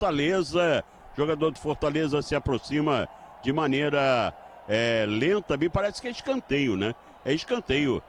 Fortaleza, jogador do Fortaleza se aproxima de maneira lenta, me parece que é escanteio, né? É escanteio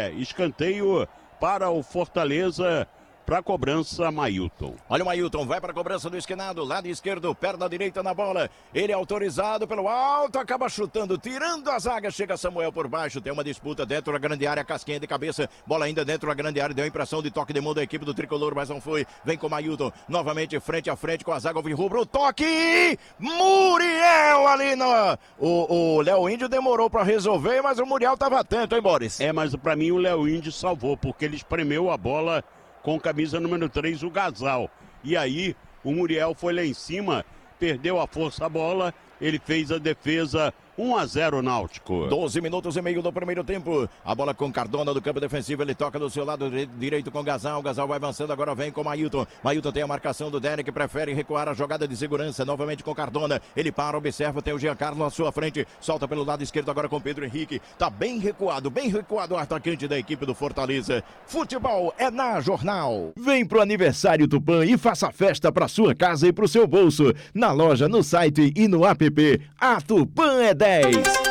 para o Fortaleza, para a cobrança, Mailton. Olha o Mailton, vai para a cobrança do esquinado, lado esquerdo, perna direita na bola. Ele é autorizado pelo alto, acaba chutando, tirando a zaga. Chega Samuel por baixo, tem uma disputa dentro da grande área, casquinha de cabeça. Bola ainda dentro da grande área, deu a impressão de toque de mão da equipe do Tricolor, mas não foi. Vem com o Mailton, novamente frente a frente com a zaga alvirrubra. O toque! Muriel ali na... O Léo Índio demorou para resolver, mas o Muriel estava atento, hein, Boris? Mas para mim o Léo Índio salvou, porque ele espremeu a bola com camisa número 3, o Gasal. E aí, o Muriel foi lá em cima, perdeu a força a bola, ele fez a defesa. 1-0 Náutico. 12 minutos e meio do primeiro tempo. A bola com Cardona do campo defensivo. Ele toca do seu lado direito com Gasal. Gasal vai avançando, agora vem com Mailton. Mailton tem a marcação do Derek, prefere recuar a jogada de segurança. Novamente com Cardona. Ele para, observa, tem o Giancarlo à sua frente. Solta pelo lado esquerdo agora com Pedro Henrique. Tá bem recuado o atacante da equipe do Fortaleza. Futebol é na Jornal. Vem pro aniversário Tupã e faça festa pra sua casa e pro seu bolso. Na loja, no site e no app. A Tupã é 10.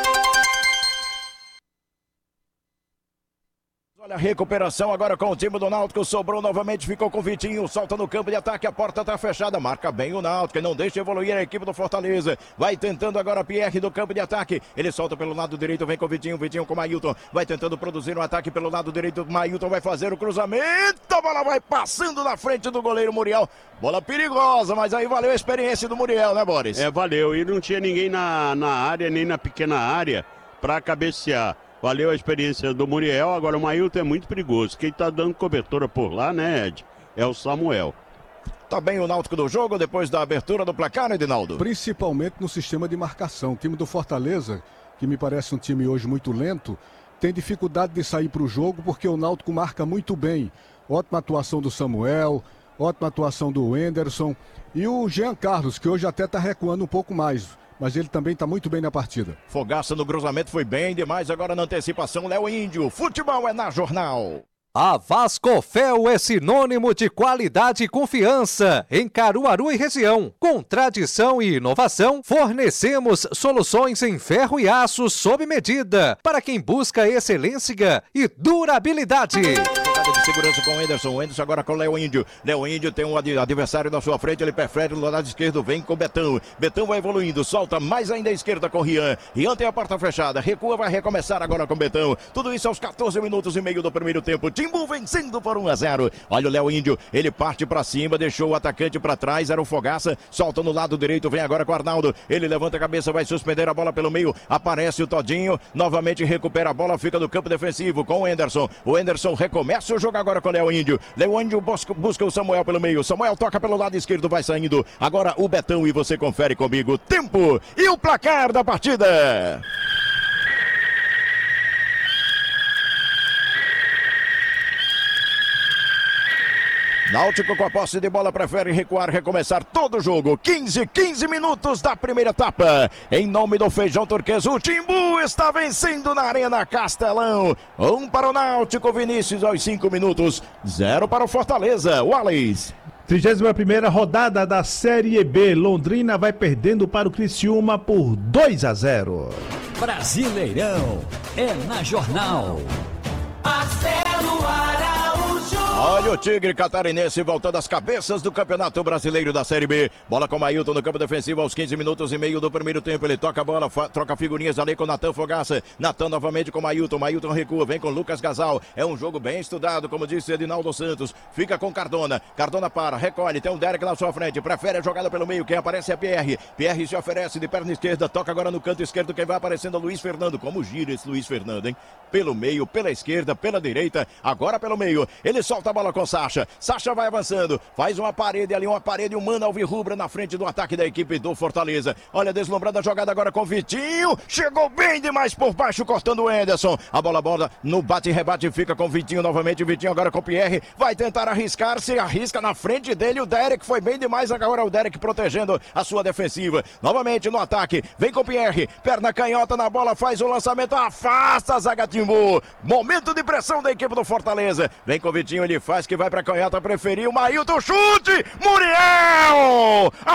Olha a recuperação agora com o time do Náutico, sobrou novamente, ficou com o Vitinho, solta no campo de ataque, a porta está fechada, marca bem o Náutico, não deixa evoluir a equipe do Fortaleza, vai tentando agora Pierre do campo de ataque, ele solta pelo lado direito, vem com o Vitinho com o Mailton, vai tentando produzir um ataque pelo lado direito, Mailton vai fazer o cruzamento, a bola vai passando na frente do goleiro Muriel, bola perigosa, mas aí valeu a experiência do Muriel, né, Boris? Valeu, e não tinha ninguém na área, nem na pequena área, para cabecear. Valeu a experiência do Muriel, agora o Mailton é muito perigoso. Quem tá dando cobertura por lá, né, Ed? É o Samuel. Tá bem o Náutico do jogo depois da abertura do placar, né, Edinaldo? Principalmente no sistema de marcação. O time do Fortaleza, que me parece um time hoje muito lento, tem dificuldade de sair para o jogo porque o Náutico marca muito bem. Ótima atuação do Samuel, ótima atuação do Wenderson e o Jean Carlos, que hoje até tá recuando um pouco mais. Mas ele também está muito bem na partida. Fogaça no cruzamento foi bem demais, agora na antecipação, Léo Índio. Futebol é na Jornal. A Vascofel é sinônimo de qualidade e confiança em Caruaru e região. Com tradição e inovação, fornecemos soluções em ferro e aço sob medida para quem busca excelência e durabilidade. De segurança com o Anderson. O Anderson agora com o Léo Índio. Léo Índio tem um adversário na sua frente. Ele prefere no lado esquerdo. Vem com o Betão. Betão vai evoluindo. Solta mais ainda à esquerda com o Rian. Rian tem a porta fechada. Recua, vai recomeçar agora com o Betão. Tudo isso aos 14 minutos e meio do primeiro tempo. Timbu vencendo por 1-0. Olha o Léo Índio. Ele parte pra cima. Deixou o atacante pra trás. Era o Fogaça. Solta no lado direito. Vem agora com o Arnaldo. Ele levanta a cabeça. Vai suspender a bola pelo meio. Aparece o Todinho. Novamente recupera a bola. Fica no campo defensivo com o Anderson. O Anderson recomeça o jogo agora com o Léo Índio. Léo Índio busca o Samuel pelo meio. Samuel toca pelo lado esquerdo, vai saindo. Agora o Betão e você confere comigo. Tempo e o placar da partida. Náutico com a posse de bola prefere recuar, recomeçar todo o jogo. 15 minutos da primeira etapa. Em nome do Feijão Turquesa, o Timbu está vencendo na Arena Castelão. 1 para o Náutico, Vinícius aos 5 minutos. 0 para o Fortaleza, Wallace. 31ª rodada da Série B. Londrina vai perdendo para o Criciúma por 2-0. Brasileirão é na Jornal. Marcelo Araújo. Olha o Tigre Catarinense voltando às cabeças do Campeonato Brasileiro da Série B. Bola com o Mailton no campo defensivo aos 15 minutos e meio do primeiro tempo. Ele toca a bola, troca figurinhas ali com o Natan Fogaça. Natan novamente com o Mailton. Mailton recua, vem com o Lucas Gasal. É um jogo bem estudado, como disse Edinaldo Santos. Fica com Cardona. Cardona para, recolhe, tem um Derek na sua frente. Prefere a jogada pelo meio. Quem aparece é Pierre. Pierre se oferece de perna esquerda. Toca agora no canto esquerdo. Quem vai aparecendo é o Luiz Fernando. Como gira esse Luiz Fernando, hein? Pelo meio, pela esquerda, pela direita. Agora pelo meio. Ele solta a bola com Sacha. Sacha vai avançando. Faz uma parede ali, uma parede humana alvirrubra na frente do ataque da equipe do Fortaleza. Olha, deslumbrando a jogada agora com o Vitinho. Chegou bem demais por baixo, cortando o Anderson. A bola no bate e rebate, fica com o Vitinho novamente. O Vitinho agora com o Pierre. Vai tentar arriscar, se arrisca na frente dele. O Derek foi bem demais. Agora o Derek protegendo a sua defensiva. Novamente no ataque. Vem com o Pierre. Perna canhota na bola, faz o lançamento. Afasta a zaga Timbu. Momento de pressão da equipe do Fortaleza. Vem com o Vitinho, ele faz que vai pra canhota, preferiu. Mailton, chute! Muriel!